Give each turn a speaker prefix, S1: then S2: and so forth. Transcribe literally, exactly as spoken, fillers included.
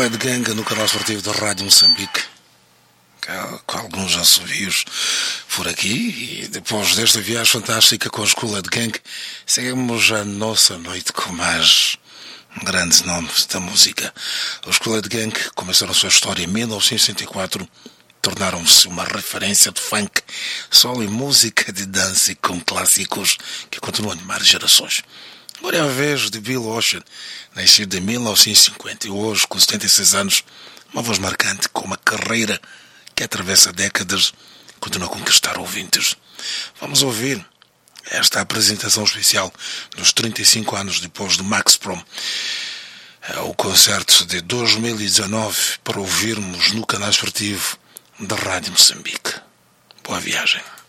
S1: Colete Gang no canal esportivo da Rádio Moçambique, com alguns assobios por aqui, e depois desta viagem fantástica com os Colete Gang, seguimos a nossa noite com mais grandes nomes da música. Os Colete Gang começaram a sua história em mil novecentos e sessenta e quatro, tornaram-se uma referência de funk, soul e música de dança com clássicos que continuam a animar gerações. Agora é a vez de Bill Ocean, nascido em mil novecentos e cinquenta e hoje, com setenta e seis anos, uma voz marcante com uma carreira que atravessa décadas e continua a conquistar ouvintes. Vamos ouvir esta apresentação especial dos trinta e cinco anos depois do Max Prom. É o concerto de dois mil e dezanove para ouvirmos no canal esportivo da Rádio Moçambique. Boa viagem.